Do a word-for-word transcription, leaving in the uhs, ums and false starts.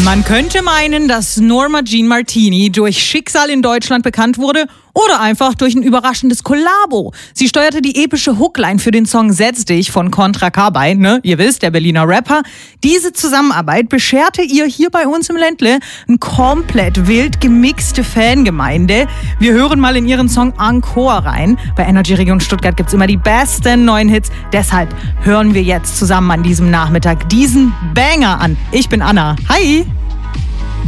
Man könnte meinen, dass Norma Jean Martini durch Schicksal in Deutschland bekannt wurde oder einfach durch ein überraschendes Kollabo. Sie steuerte die epische Hookline für den Song Setz dich von Contra K bei, ne? Ihr wisst, der Berliner Rapper. Diese Zusammenarbeit bescherte ihr hier bei uns im Ländle eine komplett wild gemixte Fangemeinde. Wir hören mal in ihren Song Encore rein. Bei Energy Region Stuttgart gibt's immer die besten neuen Hits. Deshalb hören wir jetzt zusammen an diesem Nachmittag diesen Banger an. Ich bin Anna. Hi!